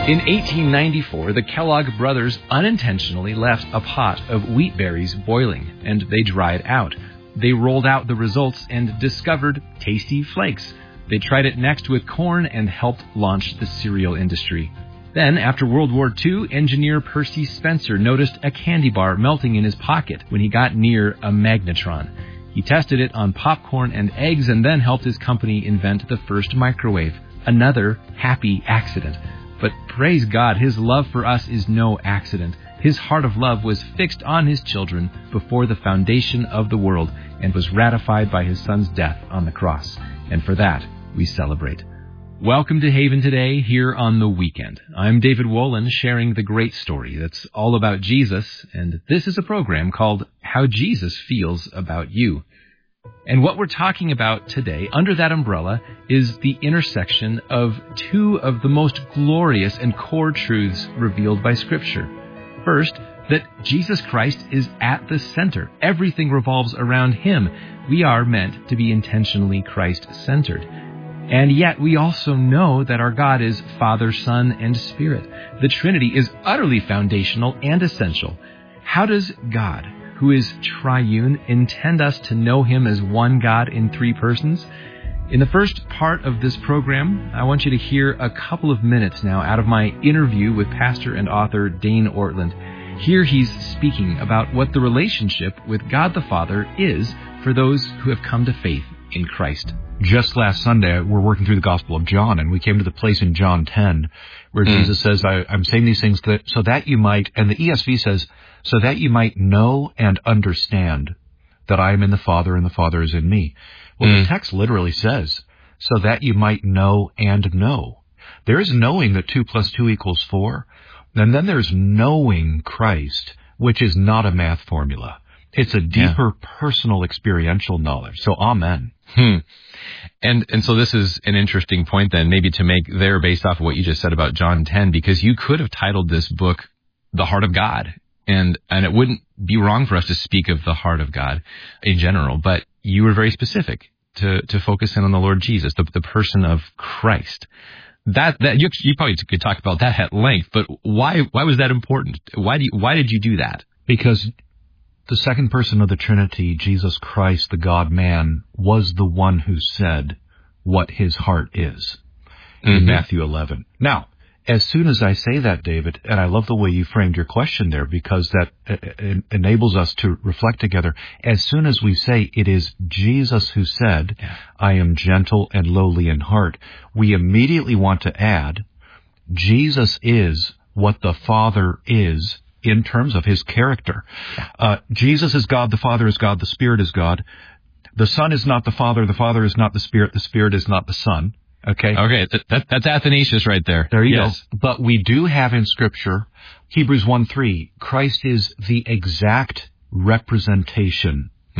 In 1894, the Kellogg brothers unintentionally left a pot of wheat berries boiling, and they dried out. They rolled out the results and discovered tasty flakes. They tried it next with corn and helped launch the cereal industry. Then, after World War II, engineer Percy Spencer noticed a candy bar melting in his pocket when he got near a magnetron. He tested it on popcorn and eggs and then helped his company invent the first microwave. Another happy accident. But praise God, his love for us is no accident. His heart of love was fixed on his children before the foundation of the world and was ratified by his son's death on the cross. And for that, we celebrate. Welcome to Haven Today here on The Weekend. I'm David Wolin, sharing the great story that's all about Jesus, and this is a program called How Jesus Feels About You. And what we're talking about today, under that umbrella, is the intersection of two of the most glorious and core truths revealed by Scripture. First, that Jesus Christ is at the center. Everything revolves around Him. We are meant to be intentionally Christ-centered. And yet we also know that our God is Father, Son, and Spirit. The Trinity is utterly foundational and essential. How does God, who is triune, intend us to know Him as one God in three persons? In the first part of this program, I want you to hear a couple of minutes now out of my interview with pastor and author Dane Ortlund. Here he's speaking about what the relationship with God the Father is for those who have come to faith in Christ. Just last Sunday, we're working through the Gospel of John, and we came to the place in John 10 where Jesus says, I'm saying these things so that you might, and the ESV says, so that you might know and understand that I am in the Father and the Father is in me. Well, the text literally says, so that you might know and know. There is knowing that 2 + 2 = 4, and then there's knowing Christ, which is not a math formula. It's a deeper personal experiential knowledge. So, amen. And so this is an interesting point then, maybe to make there based off of what you just said about John 10, because you could have titled this book, The Heart of God. And it wouldn't be wrong for us to speak of the heart of God in general, but you were very specific to focus in on the Lord Jesus, the person of Christ. That you probably could talk about that at length, but why was that important? Why did you do that? Because the second person of the Trinity, Jesus Christ, the God-man, was the one who said what his heart is in Matthew 11. Now, as soon as I say that, David, and I love the way you framed your question there because that enables us to reflect together. As soon as we say it is Jesus who said, I am gentle and lowly in heart, we immediately want to add, Jesus is what the Father is in terms of his character. Jesus is God, the Father is God, the Spirit is God. The Son is not the Father is not the Spirit is not the Son. Okay, that's Athanasius right there. There you go. But we do have in Scripture, Hebrews 1:3, Christ is the exact representation